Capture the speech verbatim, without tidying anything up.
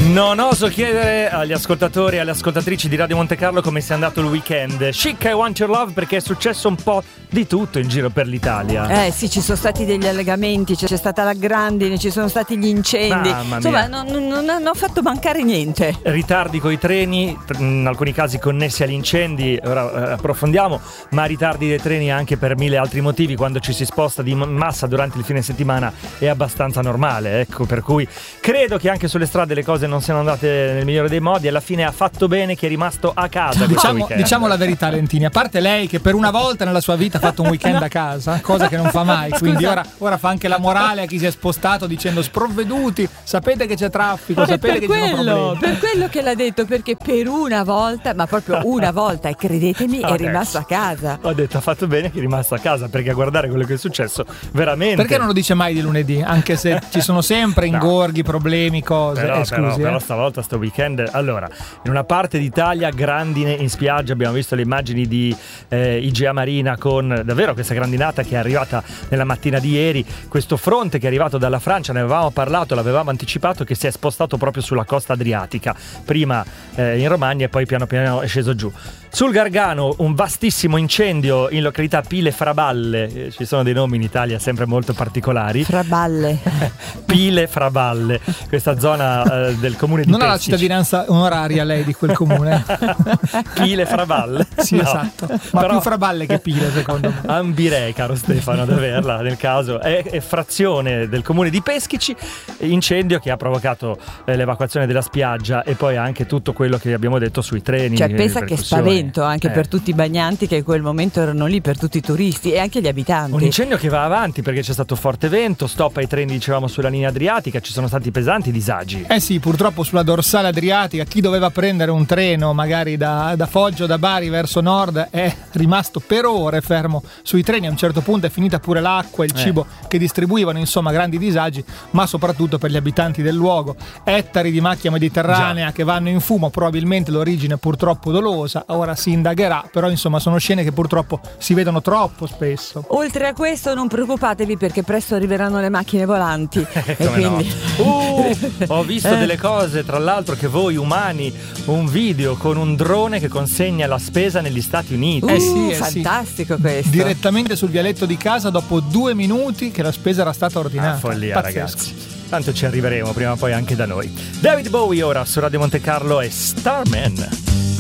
Non oso chiedere agli ascoltatori e alle ascoltatrici di Radio Monte Carlo come sia andato il weekend. Chic, I Want Your Love, perché è successo un po' di tutto in giro per l'Italia. Eh sì, ci sono stati degli allegamenti, c'è stata la grandine, ci sono stati gli incendi. Mamma Insomma, mia. non, non hanno fatto mancare niente. Ritardi coi treni, in alcuni casi connessi agli incendi, ora eh, approfondiamo, ma ritardi dei treni anche per mille altri motivi. Quando ci si sposta di massa durante il fine settimana è abbastanza normale, ecco, per cui credo che anche sulle strade le cose non siano andate nel migliore dei modi. Alla fine ha fatto bene chi è rimasto a casa. Diciamo, diciamo la verità, Lentini, a parte lei che per una volta nella sua vita ha fatto un weekend a casa, cosa che non fa mai, quindi ora, ora fa anche la morale a chi si è spostato dicendo: sprovveduti, sapete che c'è traffico, sapete che per ci sono quello, problemi. per quello che l'ha detto, perché per una volta, ma proprio una volta, e credetemi, è Adesso. rimasto a casa. Ho detto ha fatto bene che è rimasto a casa, perché a guardare quello che è successo veramente. Perché non lo dice mai di lunedì, anche se ci sono sempre ingorghi, problemi, cose. Però, eh, scusi, però, eh. però stavolta sto weekend, allora, in una parte d'Italia grandine in spiaggia, abbiamo visto le immagini di eh, Igea Marina con davvero questa grandinata che è arrivata nella mattina di ieri, questo fronte che è arrivato dalla Francia, ne avevamo parlato, l'avevamo anticipato, che si è spostato proprio sulla costa adriatica, prima eh, in Romagna e poi piano piano è sceso giù. Sul Gargano un vastissimo incendio in località Pile Fraballe, eh, ci sono dei nomi in Italia sempre molto particolari. Fraballe. Pile Fraballe, questa zona eh, del comune di Non ha la Peschici. cittadinanza onoraria lei di quel comune? Pile Fraballe? Sì, No. esatto. Ma Però più Fraballe che Pile, secondo me. ambirei, caro Stefano, ad averla nel caso. È, è frazione del comune di Peschici, incendio che ha provocato eh, l'evacuazione della spiaggia e poi anche tutto quello che abbiamo detto sui treni. Cioè, eh, pensa che ripercussioni. spavento anche Eh. per tutti i bagnanti che in quel momento erano lì, per tutti i turisti e anche gli abitanti. Un incendio che va avanti perché c'è stato forte vento, stop ai treni, dicevamo, sulla linea adriatica, ci sono stati pesanti disagi. Eh sì, purtroppo sulla dorsale adriatica chi doveva prendere un treno magari da, da Foggio, da Bari verso nord è rimasto per ore fermo sui treni. A un certo punto è finita pure l'acqua e il Eh. cibo che distribuivano, insomma grandi disagi, ma soprattutto per gli abitanti del luogo. Ettari di macchia mediterranea Già. che vanno in fumo, probabilmente l'origine purtroppo dolosa, ora si indagherà, però insomma sono scene che purtroppo si vedono troppo spesso. Oltre a questo non preoccupatevi perché presto arriveranno le macchine volanti e Come no? quindi Uh, ho visto Eh. delle cose, tra l'altro, che voi umani, un video con un drone che consegna la spesa negli Stati Uniti. Uh, Eh sì, eh sì. fantastico questo. Direttamente sul vialetto di casa dopo due minuti che la spesa era stata ordinata. Ah, follia, Pazzesco. ragazzi. Tanto ci arriveremo prima o poi anche da noi. David Bowie ora su Radio Monte Carlo e Starman.